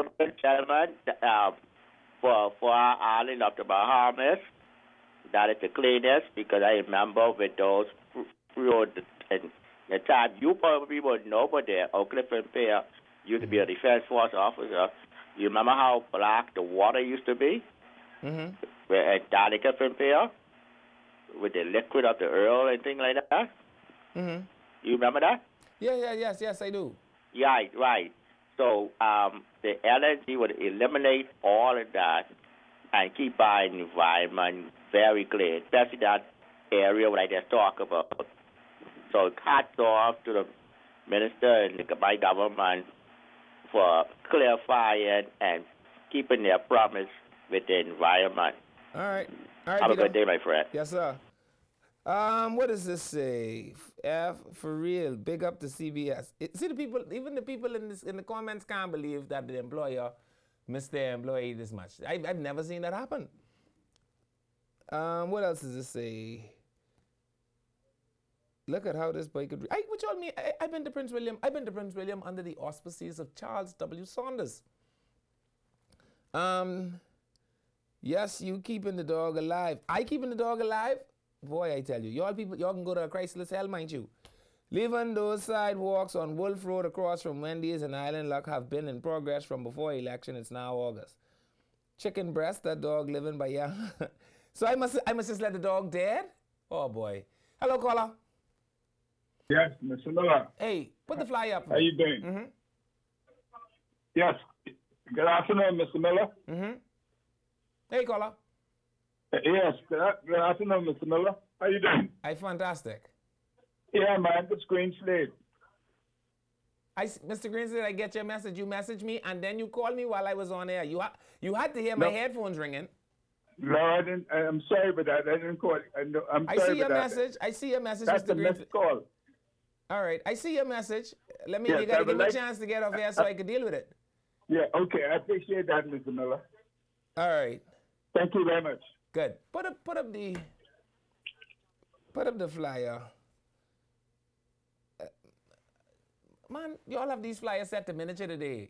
gentlemen, for our island of the Bahamas, that is the cleanest because I remember with those roads and the time you probably would know, but there, Oak Cliff and Pier used to be a defense force officer. You remember how black the water used to be? Mm-hmm. At Danica and Pier? With the liquid of the Earl and things like that? Mm-hmm. You remember that? Yes, I do. Right. So the LNG would eliminate all of that and keep our environment very clean, especially that area what I just talked about. So hats off to the minister and my government for clarifying and keeping their promise with the environment. All right, Have a good day, my friend. Yes, sir. What does this say? F for real. Big up to CBS. See the people, even the people in the comments can't believe that the employer missed their employee this much. I've never seen that happen. What else does this say? Look at how this boy could. What told me? I've been to Prince William. I've been to Prince William under the auspices of Charles W. Saunders. Yes, you keeping the dog alive. I keeping the dog alive? Boy, I tell you, y'all people, y'all can go to a Christless hell, mind you. Leaving those sidewalks on Wolf Road across from Wendy's and Island Luck have been in progress from before election. It's now August. Chicken breast, that dog living by young. So I must just let the dog dead? Oh boy. Hello, caller. Yes, Mr. Miller. Hey, put the fly up. How you doing? Mm-hmm. Yes. Good afternoon, Mr. Miller. Mm-hmm. Hey, caller. Yes. Good afternoon, Mr. Miller. How you doing? I'm fantastic. Yeah, man. The screen slate. Mr. Greenslade, I get your message. You messaged me, and then you called me while I was on air. You had to hear my headphones ringing. No, I didn't. I'm sorry about that. I didn't call. I see your message. I see your message, That's Mr. Greenslade. Missed call. All right. I see your message. You Yes, got to give me a chance to get off air so I can deal with it. Yeah, okay. I appreciate that, Mr. Miller. All right. Thank you very much. Good. Put up the flyer. Man, you all have these flyers set to miniature today.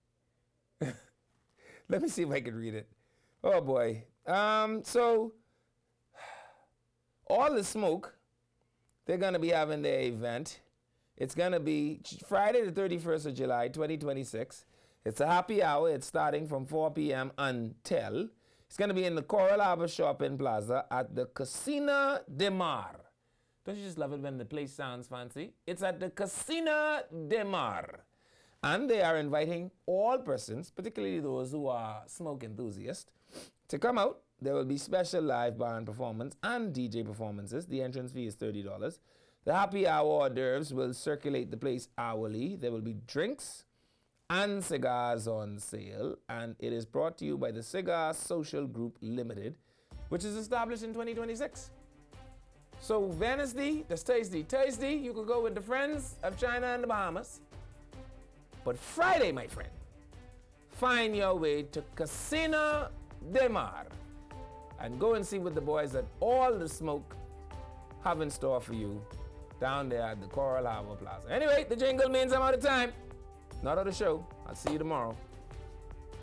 Let me see if I can read it. Oh boy. So all the smoke, they're gonna be having their event. It's gonna be Friday the 31st of July, 2026. It's a happy hour. It's starting from 4 p.m. until. It's going to be in the Coral Harbor Shopping Plaza at the Casino de Mar. Don't you just love it when the place sounds fancy? It's at the Casino de Mar. And they are inviting all persons, particularly those who are smoke enthusiasts, to come out. There will be special live band performance and DJ performances. The entrance fee is $30. The happy hour hors d'oeuvres will circulate the place hourly. There will be drinks and cigars on sale, and it is brought to you by the Cigar Social Group Limited, which is established in 2026. So Wednesday, that's Thursday, you could go with the friends of China and the Bahamas. But Friday, my friend, find your way to Casino de Mar and go and see what the boys at All the Smoke have in store for you down there at the Coral Harbor Plaza. Anyway, the jingle means I'm out of time. Not on the show. I'll see you tomorrow.